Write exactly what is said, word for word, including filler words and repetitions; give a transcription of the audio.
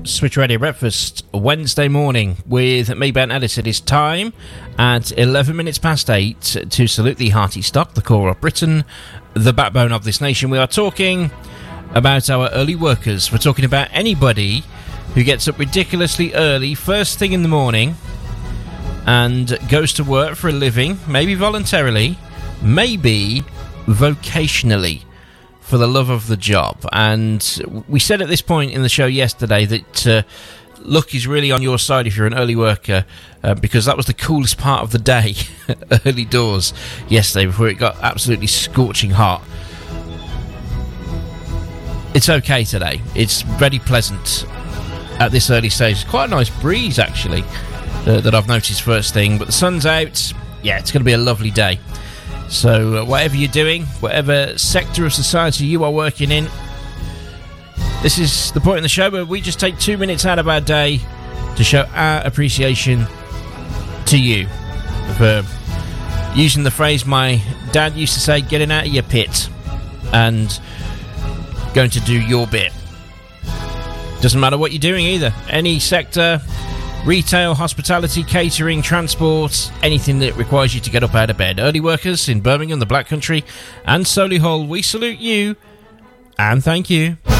Switch Radio Breakfast, Wednesday morning with me, Ben Ellis. It is time at eleven minutes past eight to salute the hearty stock, the core of Britain, the backbone of this nation. We are talking about our early workers. We're talking about anybody who gets up ridiculously early, first thing in the morning, and goes to work for a living, maybe voluntarily, maybe vocationally, for the love of the job. And we said at this point in the show yesterday that uh, luck is really on your side if you're an early worker, uh, because that was the coolest part of the day, early doors, yesterday, before it got absolutely scorching hot. It's okay today. It's very pleasant at this early stage. It's quite a nice breeze, actually, uh, that I've noticed first thing. But the sun's out. Yeah, it's going to be a lovely day. So uh, whatever you're doing, whatever sector of society you are working in, this is the point in the show where we just take two minutes out of our day to show our appreciation to you for using the phrase my dad used to say, getting out of your pit and going to do your bit. Doesn't matter what you're doing either. Any sector, retail, hospitality, catering, transport, anything that requires you to get up out of bed. Early workers in Birmingham, the Black Country, and Solihull, we salute you and thank you.